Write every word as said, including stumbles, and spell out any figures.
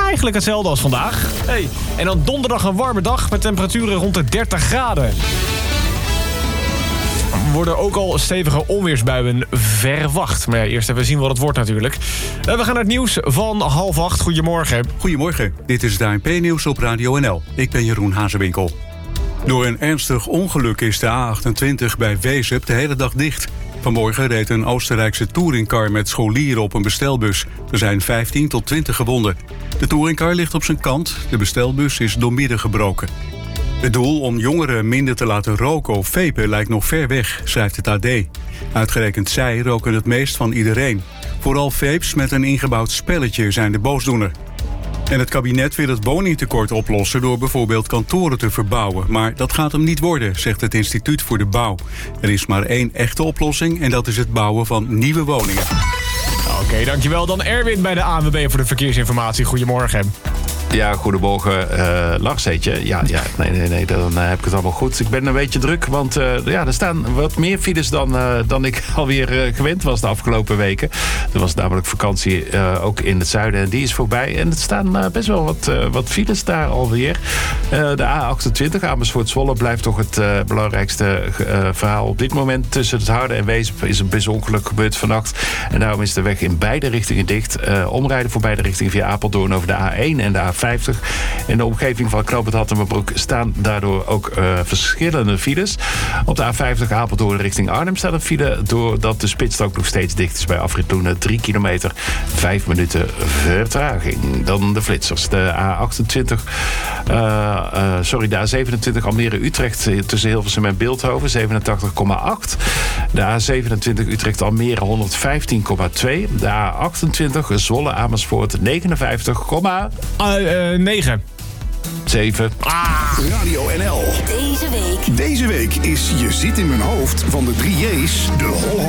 eigenlijk hetzelfde als vandaag. Hey. En dan donderdag een warme dag met temperaturen rond de dertig graden. Er worden ook al stevige onweersbuien verwacht. Maar ja, eerst even zien wat het wordt natuurlijk. We gaan naar het nieuws van half acht. Goedemorgen. Goedemorgen, dit is het A N P-nieuws op Radio N L. Ik ben Jeroen Hazewinkel. Door een ernstig ongeluk is de A achtentwintig bij Wezep de hele dag dicht. Vanmorgen reed een Oostenrijkse touringcar met scholieren op een bestelbus. Er zijn vijftien tot twintig gewonden. De touringcar ligt op zijn kant. De bestelbus is doormidden gebroken. Het doel om jongeren minder te laten roken of vapen lijkt nog ver weg, schrijft het A D. Uitgerekend zij roken het meest van iedereen. Vooral vapes met een ingebouwd spelletje zijn de boosdoener. En het kabinet wil het woningtekort oplossen door bijvoorbeeld kantoren te verbouwen. Maar dat gaat hem niet worden, zegt het Instituut voor de Bouw. Er is maar één echte oplossing en dat is het bouwen van nieuwe woningen. Oké, okay, dankjewel. Dan Erwin bij de A N W B voor de verkeersinformatie. Goedemorgen. Ja, goedemorgen. Uh, Lars, heet je? Ja, ja, nee, nee, nee, dan uh, heb ik het allemaal goed. Ik ben een beetje druk, want uh, ja, er staan wat meer files dan, uh, dan ik alweer uh, gewend was de afgelopen weken. Er was namelijk vakantie uh, ook in het zuiden en die is voorbij. En er staan uh, best wel wat, uh, wat files daar alweer. Uh, de A achtentwintig, Amersfoort-Zwolle, blijft toch het uh, belangrijkste uh, verhaal op dit moment. Tussen het Harde en Wezep is een busongeluk gebeurd vannacht. En daarom is de weg in beide richtingen dicht. Uh, omrijden voor beide richtingen via Apeldoorn over de A één en de A vijftig. In de omgeving van knooppunt Hattemerbroek staan daardoor ook uh, verschillende files. Op de A vijftig Apeldoorn richting Arnhem staat een file doordat de spitsstrook nog steeds dicht is bij afrit Loenen. drie kilometer, vijf minuten vertraging. Dan de flitsers. De A achtentwintig, uh, uh, sorry, de A zevenentwintig Almere-Utrecht tussen Hilversum en Bilthoven, zevenentachtig komma acht. De A zevenentwintig Utrecht-Almere, honderdvijftien komma twee. De A achtentwintig Zwolle-Amersfoort, negenenvijftig komma negen. zeven. Ah. Radio N L. Deze week. Deze week is Je zit in mijn hoofd van de drie J's de Holland.